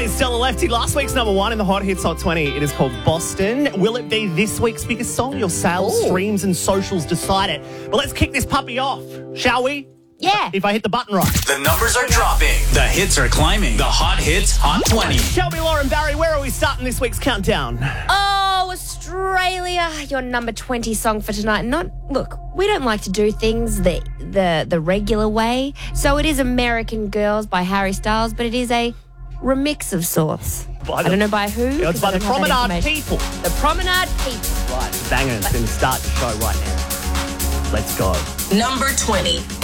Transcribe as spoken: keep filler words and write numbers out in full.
is Stella Lefty. Last week's number one in the Hot Hits Hot twenty. It is called Boston. Will it be this week's biggest song? Your sales, Ooh. streams and socials decide it. But let's kick this puppy off, shall we? Yeah. If I hit the button right. The numbers are dropping. The hits are climbing. The Hot Hits Hot twenty. Shelby, Lauren, Barry, where are we starting this week's countdown? Oh, Australia, your number twenty song for tonight. Not look, we don't like to do things the the the regular way. So it is American Girls by Harry Styles, but it is a remix of sorts. By I the- don't know by who. It's 'cause by I the don't have that Promenade information. People. The Promenade People. Right, banger. It's going to start the show right now. Let's go. Number twenty.